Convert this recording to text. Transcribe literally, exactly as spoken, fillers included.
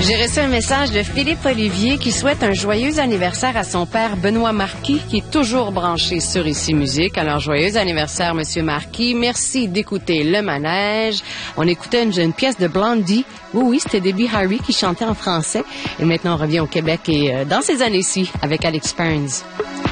J'ai reçu un message de Philippe Olivier qui souhaite un joyeux anniversaire à son père Benoît Marquis, qui est toujours branché sur Ici Musique. Alors, joyeux anniversaire, Monsieur Marquis. Merci d'écouter Le Manège. On écoutait une, une pièce de Blondie. Oui, oui, c'était Debbie Harry qui chantait en français. Et maintenant, on revient au Québec et euh, dans ces années-ci avec Alex Burns.